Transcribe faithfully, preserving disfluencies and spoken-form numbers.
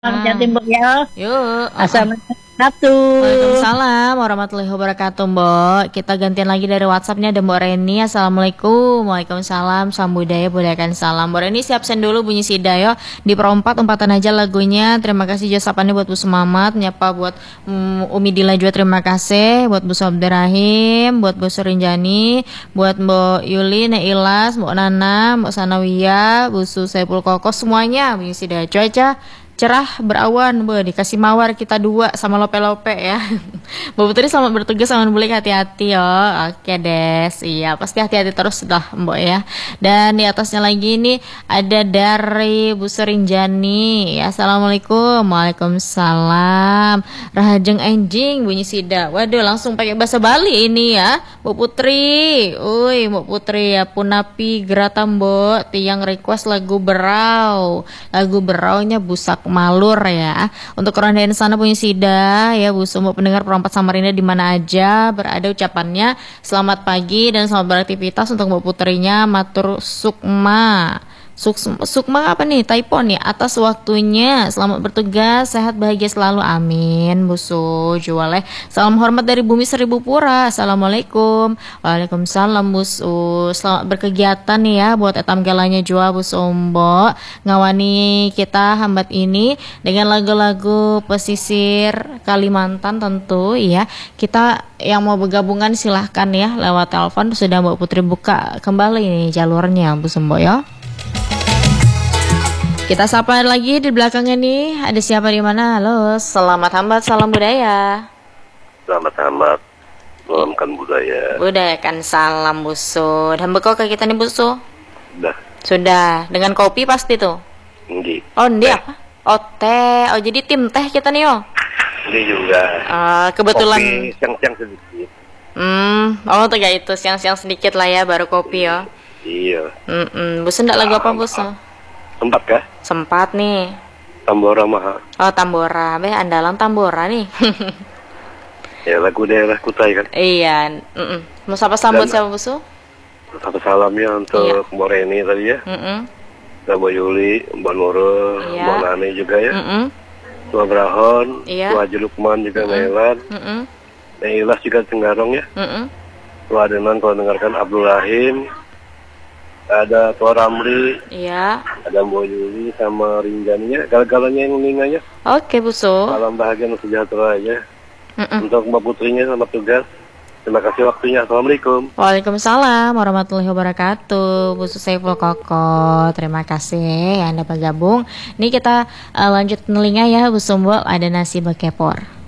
Jatim Mbok ya. Yuk. Assalamualaikum. Waalaikumsalam warahmatullahi wabarakatuh, Mbok. Kita gantian lagi dari WhatsAppnya ada Mbok Reni. Assalamualaikum. Waalaikumsalam. Salam budaya, budayakan salam. Mbok Reni siap send dulu bunyi sida yo. Di perempat umpatan aja lagunya. Terima kasih jasapannya buat Bu Sumamat, nyapa buat um, Umi Dila juga terima kasih, buat Bu Abdurrahim, buat Bu Serinjani, buat Mbok Yuli, Nailas, Mbok Nana, Mbok Sanawiyah, Bu Saipul Kokos semuanya bunyi sida. Cuaca cerah berawan, be dikasih mawar kita dua sama lope-lope ya. Mbak Putri selamat bertugas sama Bulik, hati-hati yo. Oke des, iya pasti hati-hati terus dah Mbak ya. Dan di atasnya lagi ini ada dari Bu Serinjani. Assalamualaikum. Waalaikumsalam. Rahajeng enjing bunyi sida. Waduh langsung pakai bahasa Bali ini ya Mbak Putri. Uy Mbak Putri ya punapi gerata Mbak tiang request lagu berau. Lagu beraunya Busak Malur ya. Untuk orang dari sana punya sida ya Bu semua pendengar perempat Samarinda di mana aja berada, ucapannya selamat pagi dan selamat beraktivitas untuk Mbak Putrinya matur sukma. Suk, sukma apa nih? Typo nih. Atas waktunya. Selamat bertugas, sehat bahagia selalu. Amin. Busu jualeh. Salam hormat dari Bumi Seribu Pura. Assalamualaikum. Waalaikumsalam Busu. Selamat berkegiatan nih ya buat etam galanya jua Busu Mbok. Ngawani kita hambat ini dengan lagu-lagu pesisir Kalimantan tentu ya. Kita yang mau bergabungan silahkan ya lewat telepon. Sudah Mbak Putri buka kembali nih jalurnya Busu Mbok ya. Kita sapa lagi di belakangnya nih. Ada siapa di mana? Halo, selamat hambat, salam budaya. Selamat hambat, salamkan budaya. Budayakan salam Busu. Dan bekal ke kita nih Busu? Sudah. Sudah. Dengan kopi pasti tuh? Enggak. Oh, ini apa? Oh, teh. Oh, jadi tim teh kita nih yo. Ini juga. Uh, kebetulan. Kopi siang-siang sedikit. Hmm, oh tuh ya itu siang-siang sedikit lah ya baru kopi yo. Iya. Hmm, -mm. Busu ndak lagu apa Busu? Sempat kah? Sempat nih. Tambora Maha. Oh Tambora, beh andalan Tambora nih. Ya lagu daerah Kutai kan. Iya. Mm -mm. Mau sapa sambut siapa Busu? Satu salamnya untuk Iya. Mbak Reni tadi ya. Mm -mm. Mbak Yuli, Mbak Nurul, Iya. Mbak Nani juga ya. Mm -mm. Mbak Brahon, Iya. Mbak Haji Lukman juga Mm -mm. Nailan. Mm -mm. Nailas juga Tenggarong ya. Mm -mm. Mbak Adenan kalau dengarkan Abdul Rahim. Ada Tua Ramli, Iya. ada Mbak Yuli sama Rinjaninya, gal-galanya yang meninggalnya. Oke Busu. Salam bahagia dan sejahtera aja. Mm -mm. Untuk Mbak Putrinya selamat tugas. Terima kasih waktunya. Assalamualaikum. Waalaikumsalam warahmatullahi wabarakatuh. Busu Saiful Koko. Terima kasih Anda bergabung. Ini kita uh, lanjut telinga ya Bu Sumbo, ada nasi bekepor.